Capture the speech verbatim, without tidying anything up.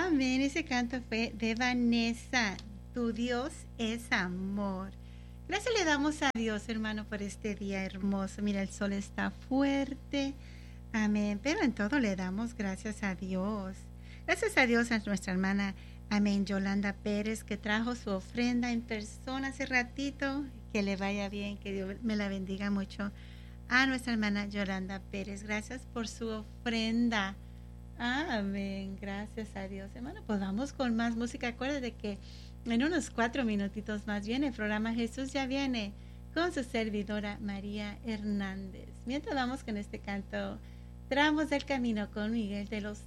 Amén. Ese canto fue de Vanessa. Tu Dios es amor. Gracias le damos a Dios, hermano, por este día hermoso. Mira, el sol está fuerte. Amén. Pero en todo le damos gracias a Dios. Gracias a Dios a nuestra hermana, amén, Yolanda Pérez, que trajo su ofrenda en persona hace ratito. Que le vaya bien, que Dios me la bendiga mucho. A nuestra hermana Yolanda Pérez, gracias por su ofrenda. Amén, gracias a Dios. Hermano, pues vamos con más música. Acuérdate que en unos cuatro minutitos más viene el programa Jesús ya viene con su servidora María Hernández. Mientras vamos con este canto, Tramos del Camino con Miguel de los